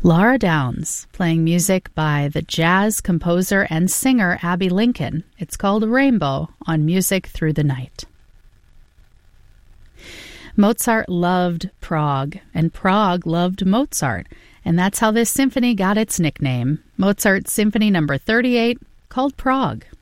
Laura Downs, playing music by the jazz composer and singer Abbey Lincoln. It's called Rainbow on Music Through the Night. Mozart loved Prague, and Prague loved Mozart, and that's how this symphony got its nickname, Mozart Symphony No. 38, called Prague.